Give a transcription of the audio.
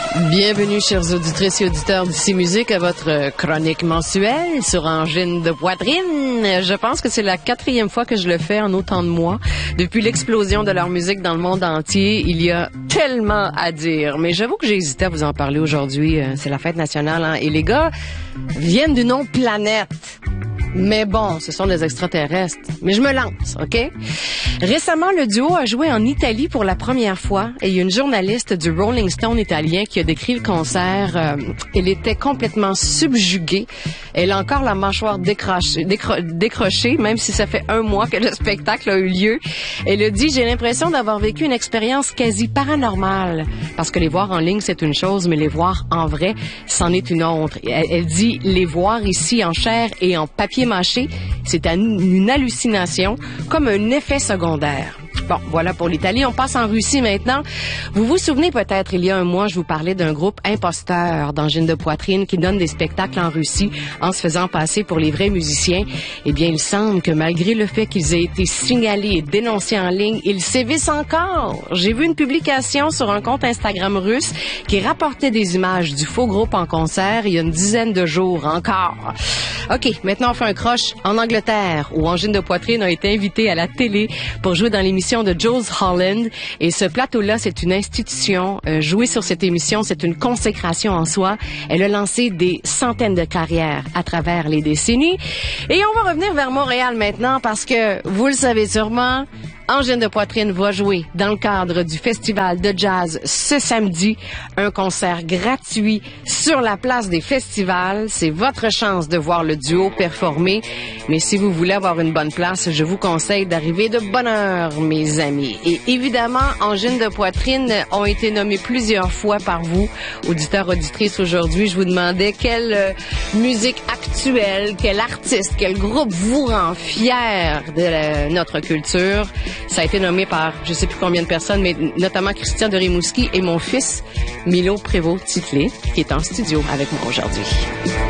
Bienvenue, chers auditrices et auditeurs d'Ici Musique, à votre chronique mensuelle sur Angine de poitrine. Je pense que c'est la 4e fois que je le fais en autant de mois. Depuis l'explosion de leur musique dans le monde entier, il y a tellement à dire. Mais j'avoue que j'ai hésité à vous en parler aujourd'hui. C'est la fête nationale, hein? Et les gars viennent d'une autre planète. Mais bon, ce sont des extraterrestres. Mais je me lance, OK? Récemment, le duo a joué en Italie pour la première fois et il y a une journaliste du Rolling Stone italien qui a décrit le concert. Elle était complètement subjuguée. Elle a encore la mâchoire décrochée, même si ça fait 1 mois que le spectacle a eu lieu. Elle a dit, j'ai l'impression d'avoir vécu une expérience quasi paranormale. Parce que les voir en ligne, c'est une chose, mais les voir en vrai, c'en est une autre. Elle dit, les voir ici en chair et en papier mâché, c'est une hallucination, comme un effet secondaire. Bon, voilà pour l'Italie. On passe en Russie maintenant. Vous vous souvenez peut-être, il y a 1 mois, je vous parlais d'un groupe imposteur d'Angine de poitrine qui donne des spectacles en Russie en se faisant passer pour les vrais musiciens. Eh bien, il semble que malgré le fait qu'ils aient été signalés et dénoncés en ligne, ils sévissent encore. J'ai vu une publication sur un compte Instagram russe qui rapportait des images du faux groupe en concert il y a une dizaine de jours encore. OK, maintenant on fait un croche en Angleterre où Angine de poitrine a été invitée à la télé pour jouer dans l'émission de Jools Holland. Et ce plateau-là, c'est une institution. Jouer sur cette émission, c'est une consécration en soi. Elle a lancé des centaines de carrières à travers les décennies. Et on va revenir vers Montréal maintenant parce que, vous le savez sûrement, Angine de poitrine va jouer dans le cadre du festival de jazz ce samedi. Un concert gratuit sur la place des festivals. C'est votre chance de voir le duo performer. Mais si vous voulez avoir une bonne place, je vous conseille d'arriver de bonne heure, mes amis. Et évidemment, Angine de poitrine ont été nommés plusieurs fois par vous, auditeurs, auditrices. Aujourd'hui, je vous demandais quelle musique actuelle, quel artiste, quel groupe vous rend fier de notre culture. Ça a été nommé par je sais plus combien de personnes, mais notamment Christian de Rimouski et mon fils Milo Prévost-Titlé, qui est en studio avec moi aujourd'hui.